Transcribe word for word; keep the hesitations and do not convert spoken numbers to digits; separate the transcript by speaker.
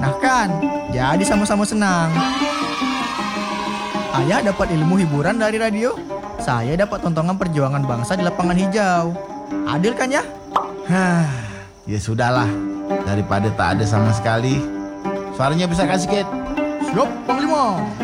Speaker 1: Nah kan, jadi sama-sama senang. Ayah dapat ilmu hiburan dari radio, saya dapat tontonan perjuangan bangsa di lapangan hijau. Adil kan ya?
Speaker 2: Hah, ya sudahlah. Daripada tak ada sama sekali. Suaranya bisa kasih, Kit.
Speaker 1: Siap, Panglima.